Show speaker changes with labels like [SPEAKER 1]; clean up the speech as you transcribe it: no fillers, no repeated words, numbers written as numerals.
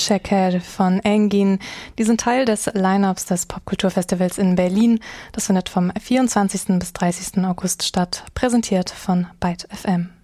[SPEAKER 1] Şeker von Engin. Die sind Teil des Line-Ups des Popkulturfestivals in Berlin. Das findet vom 24. bis 30. August statt, präsentiert von Byte FM.